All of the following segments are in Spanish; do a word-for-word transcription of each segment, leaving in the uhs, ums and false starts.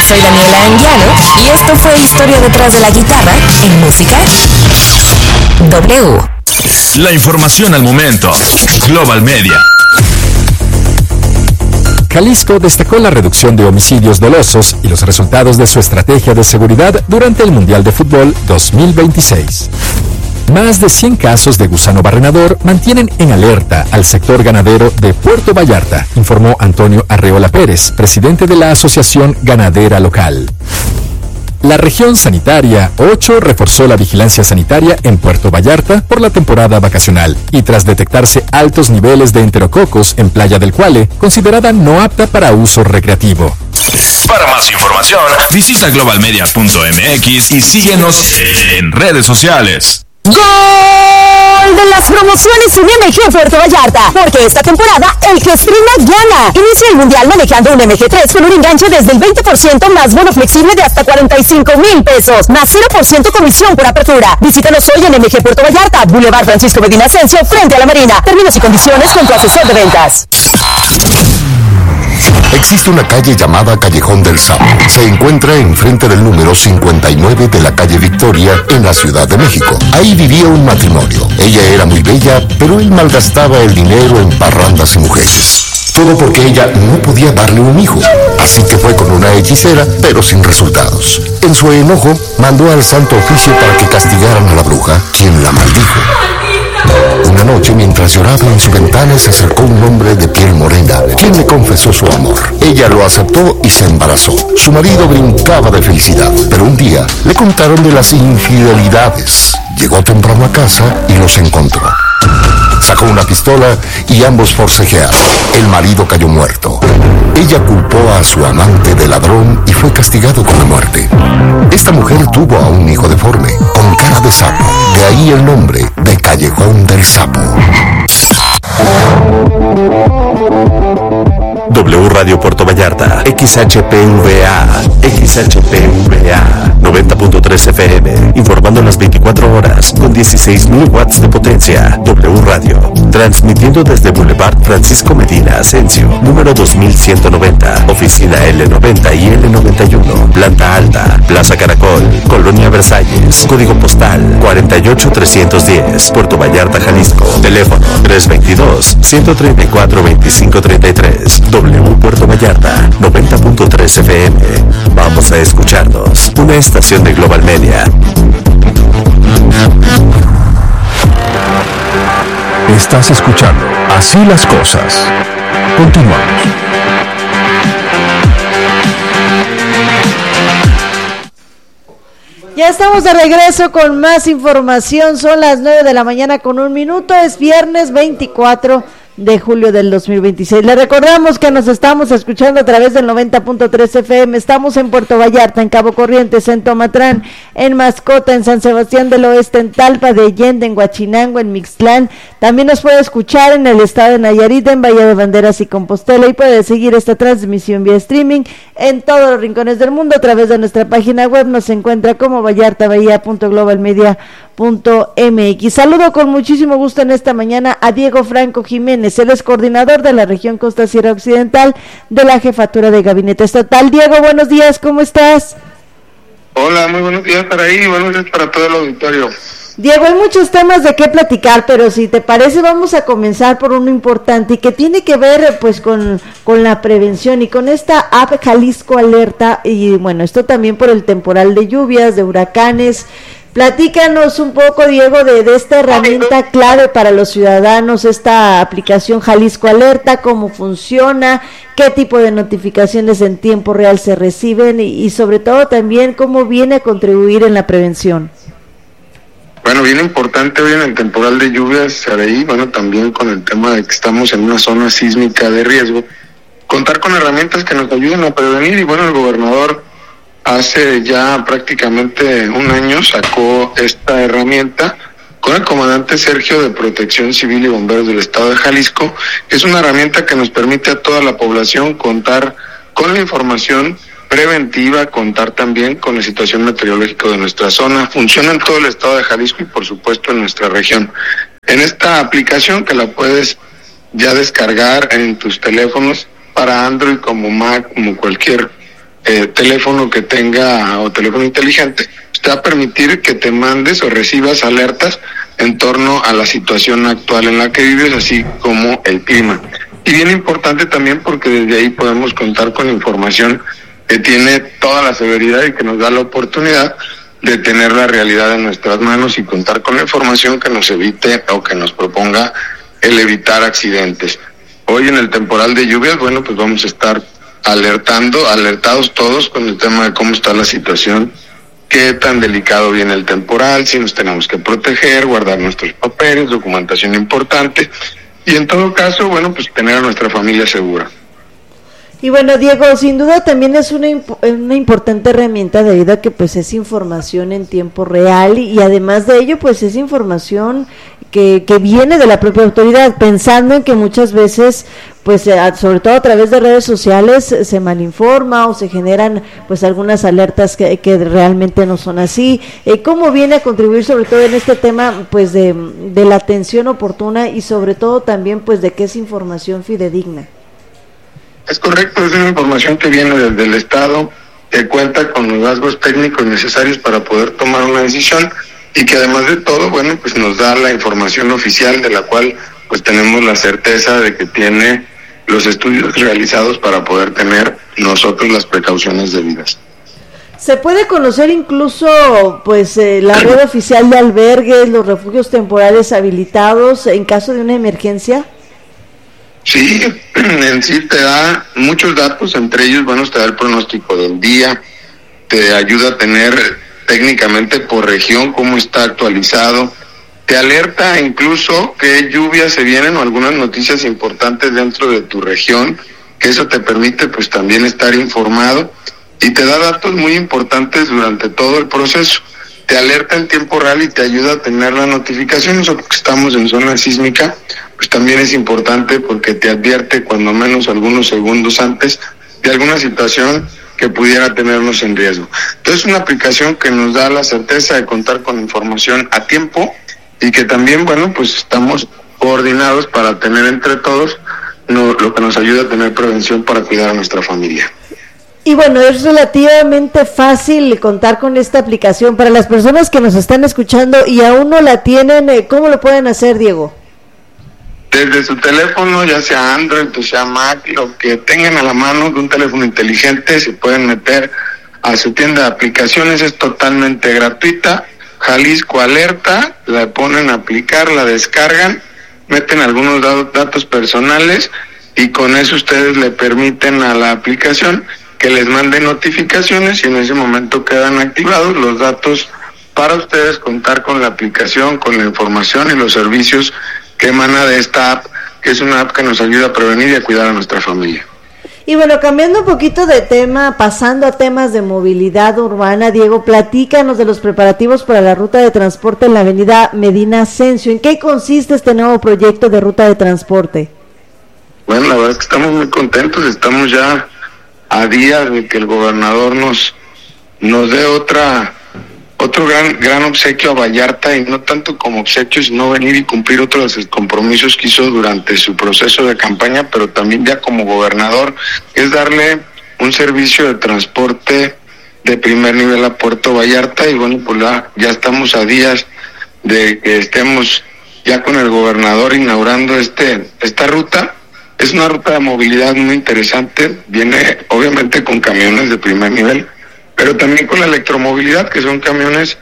soy Daniela Anguiano y esto fue Historia detrás de la guitarra en Música W. La información al momento. Global Media. Jalisco destacó la reducción de homicidios dolosos y los resultados de su estrategia de seguridad durante el Mundial de Fútbol dos mil veintiséis. Más de cien casos de gusano barrenador mantienen en alerta al sector ganadero de Puerto Vallarta, informó Antonio Arreola Pérez, presidente de la Asociación Ganadera Local. La región sanitaria ocho reforzó la vigilancia sanitaria en Puerto Vallarta por la temporada vacacional y tras detectarse altos niveles de enterococos en Playa del Cuale, considerada no apta para uso recreativo. Para más información, visita global media punto m x y síguenos en redes sociales. ¡Gol de las promociones en M G Puerto Vallarta! Porque esta temporada el que streama gana. Inicia el mundial manejando un M G tres con un enganche desde el veinte por ciento más bono flexible de hasta cuarenta y cinco mil pesos, más cero por ciento comisión por apertura. Visítanos hoy en M G Puerto Vallarta, Boulevard Francisco Medina Asensio, frente a la Marina. Términos y condiciones con tu asesor de ventas. Existe una calle llamada Callejón del Sapo. Se encuentra enfrente del número cincuenta y nueve de la calle Victoria, en la Ciudad de México. Ahí vivía un matrimonio. Ella era muy bella, pero él malgastaba el dinero en parrandas y mujeres. Todo porque ella no podía darle un hijo. Así que fue con una hechicera, pero sin resultados. En su enojo, mandó al Santo Oficio para que castigaran a la bruja, quien la maldijo. Una noche, mientras lloraba en su ventana, se acercó un hombre de piel morena, quien le confesó su amor. Ella lo aceptó y se embarazó. Su marido brincaba de felicidad, pero un día le contaron de las infidelidades. Llegó temprano a casa y los encontró. Sacó una pistola y ambos forcejearon. El marido cayó muerto. Ella culpó a su amante de ladrón y fue castigado con la muerte. Esta mujer tuvo a un hijo deforme, con cara de sapo. De ahí el nombre de Callejón del Sapo. W Radio Puerto Vallarta, X H P V A, X H P V A, noventa punto tres F M, informando las veinticuatro horas, con dieciséis mil watts de potencia. W Radio, transmitiendo desde Boulevard Francisco Medina Asensio, número dos mil ciento noventa, oficina L noventa y L noventa y uno, planta alta, Plaza Caracol, Colonia Versalles, código postal cuarenta y ocho trescientos diez, Puerto Vallarta, Jalisco, teléfono tres veintidós, ciento treinta y cuatro, veinticinco treinta y tres. W Puerto Vallarta, noventa punto tres F M. Vamos a escucharnos. Una estación de Global Media. Estás escuchando Así las Cosas. Continuamos. Ya estamos de regreso con más información. Son las nueve de la mañana con un minuto. Es viernes veinticuatro de julio del dos mil veintiséis. Le recordamos que nos estamos escuchando a través del noventa punto tres F M. Estamos en Puerto Vallarta, en Cabo Corrientes, en Tomatlán, en Mascota, en San Sebastián del Oeste, en Talpa de Allende, en Huachinango, en Mixtlán. También nos puede escuchar en el estado de Nayarit, en Valle de Banderas y Compostela, y puede seguir esta transmisión vía streaming en todos los rincones del mundo a través de nuestra página web. Nos encuentra como vallartabahía punto global media punto m x. Saludo con muchísimo gusto en esta mañana a Diego Franco Jiménez. Él es coordinador de la región Costa Sierra Occidental de la Jefatura de Gabinete Estatal. Diego, buenos días, ¿cómo estás? Hola, muy buenos días para ahí, buenos días para todo el auditorio. Diego, hay muchos temas de qué platicar, pero si te parece vamos a comenzar por uno importante y que tiene que ver pues con, con la prevención y con esta app Jalisco Alerta, y bueno, esto también por el temporal de lluvias, de huracanes. Platícanos un poco, Diego, de, de esta herramienta clave para los ciudadanos, esta aplicación Jalisco Alerta, cómo funciona, qué tipo de notificaciones en tiempo real se reciben y, y sobre todo también cómo viene a contribuir en la prevención. Bueno, bien importante hoy en el temporal de lluvias, ahí, bueno, también con el tema de que estamos en una zona sísmica de riesgo, contar con herramientas que nos ayuden a prevenir. Y bueno, el gobernador hace ya prácticamente un año sacó esta herramienta con el comandante Sergio de Protección Civil y Bomberos del Estado de Jalisco. Es una herramienta que nos permite a toda la población contar con la información preventiva, contar también con la situación meteorológica de nuestra zona. Funciona en todo el Estado de Jalisco y por supuesto en nuestra región. En esta aplicación, que la puedes ya descargar en tus teléfonos para Android como Mac, como cualquier eh, teléfono que tenga o teléfono inteligente, te va a permitir que te mandes o recibas alertas en torno a la situación actual en la que vives, así como el clima. Y bien importante también porque desde ahí podemos contar con información que tiene toda la severidad y que nos da la oportunidad de tener la realidad en nuestras manos y contar con la información que nos evite o que nos proponga el evitar accidentes. Hoy en el temporal de lluvias, bueno, pues vamos a estar alertando, alertados todos con el tema de cómo está la situación, qué tan delicado viene el temporal, si nos tenemos que proteger, guardar nuestros papeles, documentación importante, y en todo caso, bueno, pues tener a nuestra familia segura. Y bueno, Diego, sin duda también es una, imp- una importante herramienta debido a que pues es información en tiempo real y, y además de ello pues es información que, que viene de la propia autoridad, pensando en que muchas veces pues eh, sobre todo a través de redes sociales se malinforma o se generan pues algunas alertas que, que realmente no son así. Eh, ¿Cómo viene a contribuir sobre todo en este tema pues de, de la atención oportuna y sobre todo también pues de que es información fidedigna? Es correcto, es una información que viene desde el Estado, que cuenta con los rasgos técnicos necesarios para poder tomar una decisión y que además de todo, bueno, pues nos da la información oficial de la cual pues tenemos la certeza de que tiene los estudios realizados para poder tener nosotros las precauciones debidas. ¿Se puede conocer incluso pues eh, la red oficial de albergues, los refugios temporales habilitados en caso de una emergencia? Sí, en sí te da muchos datos, entre ellos, bueno, te da el pronóstico del día, te ayuda a tener técnicamente por región cómo está actualizado, te alerta incluso qué lluvias se vienen o algunas noticias importantes dentro de tu región, que eso te permite pues también estar informado y te da datos muy importantes durante todo el proceso. Te alerta en tiempo real y te ayuda a tener la notificación. Nosotros que estamos en zona sísmica, pues también es importante porque te advierte cuando menos algunos segundos antes de alguna situación que pudiera tenernos en riesgo. Entonces es una aplicación que nos da la certeza de contar con información a tiempo y que también, bueno, pues estamos coordinados para tener entre todos no, lo que nos ayuda a tener prevención para cuidar a nuestra familia. Y bueno, es relativamente fácil contar con esta aplicación para las personas que nos están escuchando y aún no la tienen. ¿Cómo lo pueden hacer, Diego? Desde su teléfono, ya sea Android o sea Mac, lo que tengan a la mano de un teléfono inteligente, se pueden meter a su tienda de aplicaciones, es totalmente gratuita. Jalisco Alerta, la ponen a aplicar, la descargan, meten algunos datos personales y con eso ustedes le permiten a la aplicación que les mande notificaciones y en ese momento quedan activados los datos para ustedes contar con la aplicación, con la información y los servicios que emana de esta app, que es una app que nos ayuda a prevenir y a cuidar a nuestra familia. Y bueno, cambiando un poquito de tema, pasando a temas de movilidad urbana, Diego, platícanos de los preparativos para la ruta de transporte en la avenida Medina Ascencio. ¿En qué consiste este nuevo proyecto de ruta de transporte? Bueno, la verdad es que estamos muy contentos, estamos ya a días de que el gobernador nos nos dé otra otro gran gran obsequio a Vallarta, y no tanto como obsequio, sino venir y cumplir otros compromisos que hizo durante su proceso de campaña, pero también ya como gobernador, es darle un servicio de transporte de primer nivel a Puerto Vallarta. Y bueno, pues ya, ya estamos a días de que estemos ya con el gobernador inaugurando este esta ruta. Es una ruta de movilidad muy interesante, viene obviamente con camiones de primer nivel, pero también con la electromovilidad, que son camiones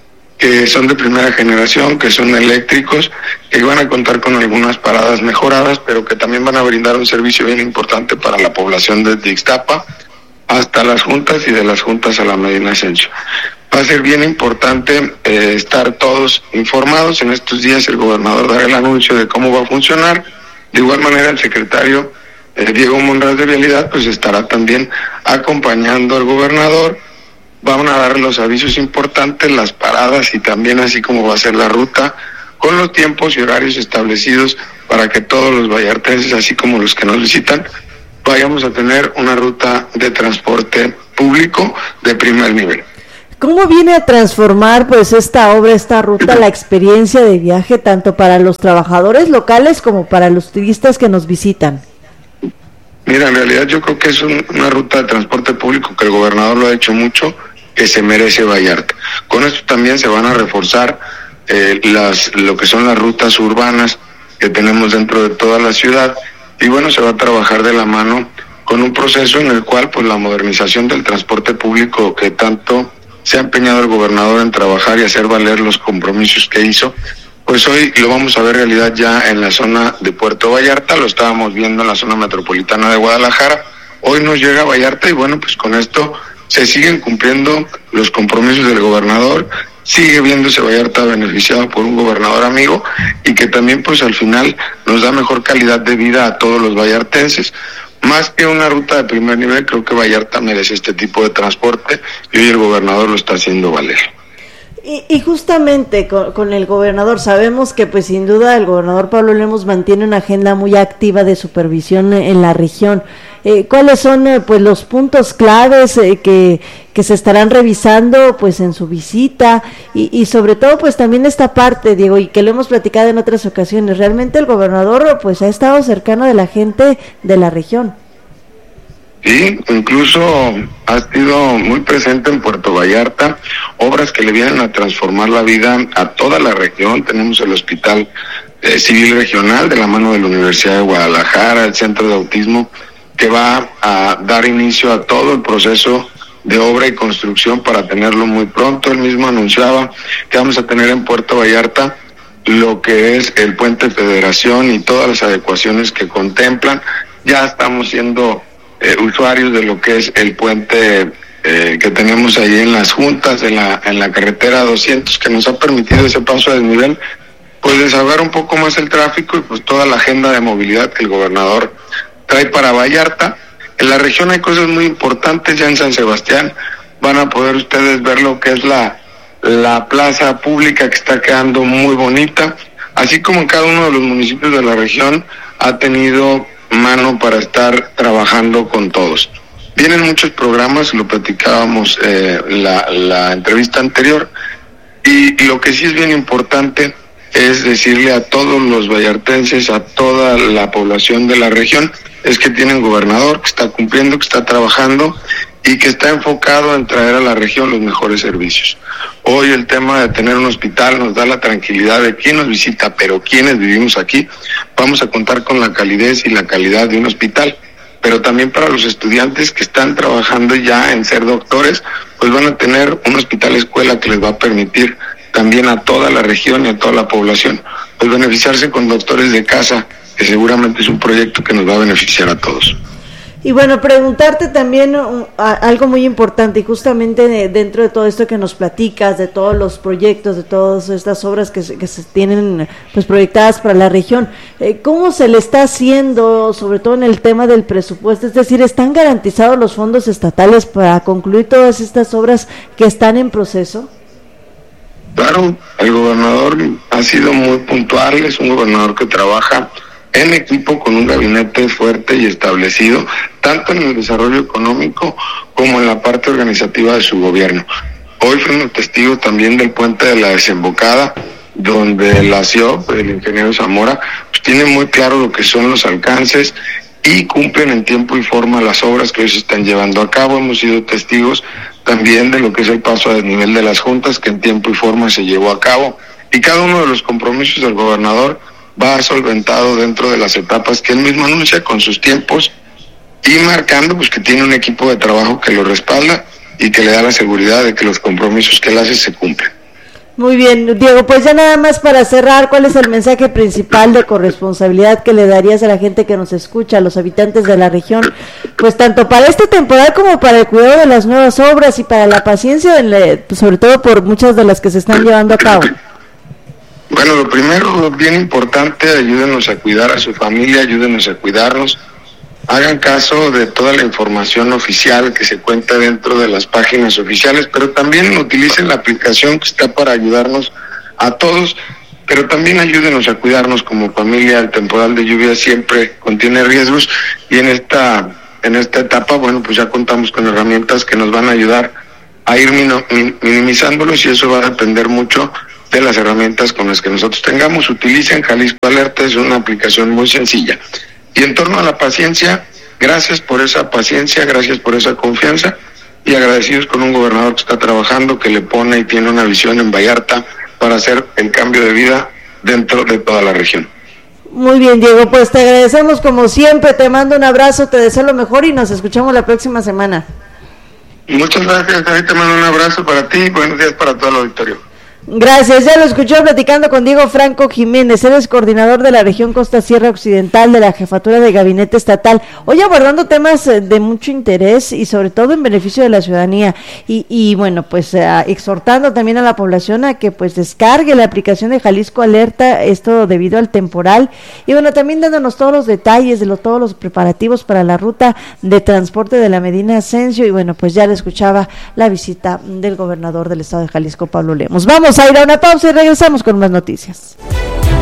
que son de primera generación, que son eléctricos, que van a contar con algunas paradas mejoradas, pero que también van a brindar un servicio bien importante para la población desde Ixtapa hasta las juntas y de las juntas a la Medina Ascenso. Va a ser bien importante eh, estar todos informados. En estos días el gobernador dará el anuncio de cómo va a funcionar. De igual manera, el secretario eh, Diego Monraz de Vialidad pues estará también acompañando al gobernador. Van a dar los avisos importantes, las paradas y también así como va a ser la ruta, con los tiempos y horarios establecidos para que todos los vallartenses, así como los que nos visitan, vayamos a tener una ruta de transporte público de primer nivel. ¿Cómo viene a transformar pues esta obra, esta ruta, la experiencia de viaje tanto para los trabajadores locales como para los turistas que nos visitan? Mira, en realidad yo creo que es un, una ruta de transporte público que el gobernador lo ha hecho mucho, que se merece Vallarta. Con esto también se van a reforzar eh, las lo que son las rutas urbanas que tenemos dentro de toda la ciudad, y bueno, se va a trabajar de la mano con un proceso en el cual pues la modernización del transporte público que tanto se ha empeñado el gobernador en trabajar y hacer valer los compromisos que hizo, pues hoy lo vamos a ver realidad ya en la zona de Puerto Vallarta. Lo estábamos viendo en la zona metropolitana de Guadalajara, hoy nos llega a Vallarta, y bueno, pues con esto se siguen cumpliendo los compromisos del gobernador, sigue viéndose Vallarta beneficiado por un gobernador amigo, y que también pues al final nos da mejor calidad de vida a todos los vallartenses. Más que una ruta de primer nivel, creo que Vallarta merece este tipo de transporte, y hoy el gobernador lo está haciendo valer. Y, y justamente con, con el gobernador, sabemos que pues sin duda el gobernador Pablo Lemos mantiene una agenda muy activa de supervisión en la región. Eh, ¿Cuáles son eh, pues los puntos claves eh, que, que se estarán revisando pues en su visita? Y, y sobre todo pues también esta parte, Diego, y que lo hemos platicado en otras ocasiones, realmente el gobernador pues ha estado cercano de la gente de la región. Sí, incluso ha sido muy presente en Puerto Vallarta, obras que le vienen a transformar la vida a toda la región. Tenemos el Hospital eh, Civil Regional de la mano de la Universidad de Guadalajara, el Centro de Autismo, que va a dar inicio a todo el proceso de obra y construcción para tenerlo muy pronto. Él mismo anunciaba que vamos a tener en Puerto Vallarta lo que es el Puente Federación y todas las adecuaciones que contemplan. Ya estamos siendo Eh, usuarios de lo que es el puente eh, que tenemos ahí en las juntas, en la, en la carretera doscientos, que nos ha permitido ese paso a desnivel, pues desahogar un poco más el tráfico y pues toda la agenda de movilidad que el gobernador trae para Vallarta. En la región hay cosas muy importantes. Ya en San Sebastián van a poder ustedes ver lo que es la, la plaza pública, que está quedando muy bonita, así como en cada uno de los municipios de la región ha tenido mano para estar trabajando con todos. Vienen muchos programas, lo platicábamos eh, la, la entrevista anterior, y, y lo que sí es bien importante es decirle a todos los vallartenses, a toda la población de la región, es que tienen gobernador que está cumpliendo, que está trabajando y que está enfocado en traer a la región los mejores servicios. Hoy el tema de tener un hospital nos da la tranquilidad de quién nos visita, pero quienes vivimos aquí vamos a contar con la calidez y la calidad de un hospital. Pero también para los estudiantes que están trabajando ya en ser doctores, pues van a tener un hospital escuela que les va a permitir también a toda la región y a toda la población pues beneficiarse con doctores de casa, que seguramente es un proyecto que nos va a beneficiar a todos. Y bueno, preguntarte también uh, algo muy importante, y justamente de, dentro de todo esto que nos platicas, de todos los proyectos, de todas estas obras que se, que se tienen pues proyectadas para la región, eh, ¿cómo se le está haciendo, sobre todo en el tema del presupuesto? Es decir, ¿están garantizados los fondos estatales para concluir todas estas obras que están en proceso? Claro, el gobernador ha sido muy puntual, es un gobernador que trabaja en equipo con un gabinete fuerte y establecido, tanto en el desarrollo económico como en la parte organizativa de su gobierno. Hoy fuimos testigos también del puente de la Desembocada, donde la C I O P, el ingeniero Zamora, pues tiene muy claro lo que son los alcances y cumplen en tiempo y forma las obras que hoy se están llevando a cabo. Hemos sido testigos también de lo que es el paso a desnivel de las juntas, que en tiempo y forma se llevó a cabo, y cada uno de los compromisos del gobernador va solventado dentro de las etapas que él mismo anuncia, con sus tiempos, y marcando pues que tiene un equipo de trabajo que lo respalda y que le da la seguridad de que los compromisos que él hace se cumplen. Muy bien, Diego, pues ya nada más para cerrar, ¿cuál es el mensaje principal de corresponsabilidad que le darías a la gente que nos escucha, a los habitantes de la región, pues tanto para esta temporada como para el cuidado de las nuevas obras y para la paciencia, sobre todo por muchas de las que se están llevando a cabo? Bueno, lo primero, lo bien importante, ayúdenos a cuidar a su familia, ayúdenos a cuidarnos, hagan caso de toda la información oficial que se cuenta dentro de las páginas oficiales, pero también utilicen la aplicación que está para ayudarnos a todos, pero también ayúdenos a cuidarnos como familia. El temporal de lluvia siempre contiene riesgos, y en esta, en esta etapa, bueno, pues ya contamos con herramientas que nos van a ayudar a ir minimizándolos, y eso va a depender mucho de las herramientas con las que nosotros tengamos. Utilicen Jalisco Alerta, es una aplicación muy sencilla. Y en torno a la paciencia, Gracias por esa paciencia, gracias por esa confianza y agradecidos con un gobernador que está trabajando, que le pone y tiene una visión en Vallarta para hacer el cambio de vida dentro de toda la región. Muy bien, Diego, pues te agradecemos como siempre, te mando un abrazo, te deseo lo mejor y nos escuchamos la próxima semana. Muchas gracias, David, te mando un abrazo para ti y buenos días para todo el auditorio. Gracias, ya lo escuchó platicando con Diego Franco Jiménez, él es coordinador de la región Costa Sierra Occidental de la Jefatura de Gabinete Estatal, hoy abordando temas de mucho interés y sobre todo en beneficio de la ciudadanía y, y bueno, pues eh, exhortando también a la población a que pues descargue la aplicación de Jalisco Alerta, esto debido al temporal y bueno, también dándonos todos los detalles de lo, todos los preparativos para la ruta de transporte de la Medina Ascencio y bueno, pues ya le escuchaba la visita del gobernador del estado de Jalisco, Pablo Lemos. Vamos a ir a una pausa y regresamos con más noticias.